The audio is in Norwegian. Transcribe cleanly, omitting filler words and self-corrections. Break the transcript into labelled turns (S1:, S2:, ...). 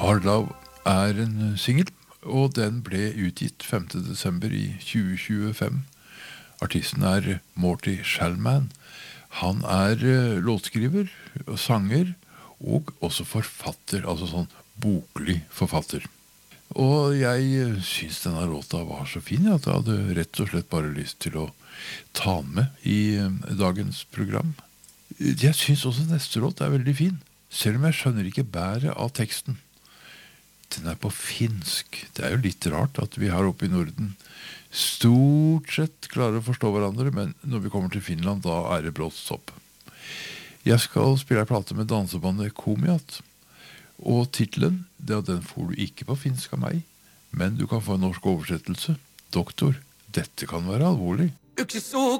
S1: Hard Love en single, og den ble utgitt 5. desember i 2025. Artisten Morty Shellman. Han låtskriver og sanger, og også forfatter, altså sånn boklig forfatter. Og jeg synes denne låta var så fin, at jeg hadde rett og slett bare lyst til å ta den med i dagens program. Jeg synes også neste låt veldig fin, selv om jeg skjønner ikke bæret av teksten. Den på finsk. Det jo litt rart at vi her oppe i Norden stort sett klarer å forstå hverandre, men når vi kommer til Finland, da det brått stopp. Jeg skal spille en plate med dansebandet Komiat, og titlen, den får du ikke på finsk av meg, men du kan få en norsk oversettelse. Doktor, dette kan være alvorlig.
S2: Yksi suu